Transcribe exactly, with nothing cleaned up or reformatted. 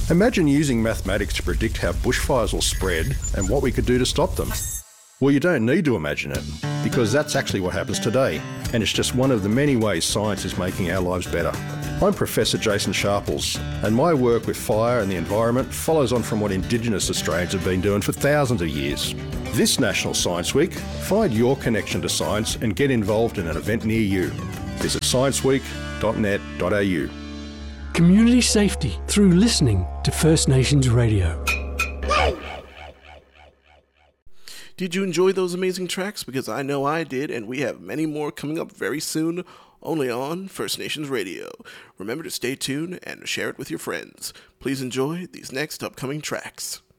Imagine using mathematics to predict how bushfires will spread and what we could do to stop them. Well, you don't need to imagine it, because that's actually what happens today, and it's just one of the many ways science is making our lives better. I'm Professor Jason Sharples, and my work with fire and the environment follows on from what Indigenous Australians have been doing for thousands of years. This National Science Week, find your connection to science and get involved in an event near you. Visit science week dot net dot a u. Community safety through listening to First Nations Radio. Did you enjoy those amazing tracks? Because I know I did, and we have many more coming up very soon, only on First Nations Radio. Remember to stay tuned and share it with your friends. Please enjoy these next upcoming tracks.